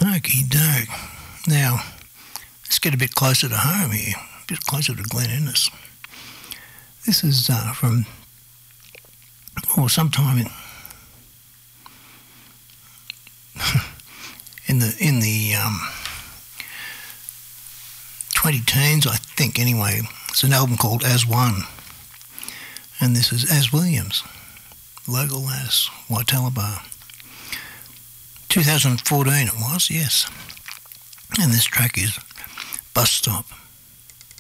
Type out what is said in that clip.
Okie doke. Now, let's get a bit closer to home here, a bit closer to Glen Innes. This is from, sometime in the 2010s, I think. Anyway, it's an album called As One, and this is As Williams, local as Waitalabar. 2014 it was, yes. And this track is Bus Stop.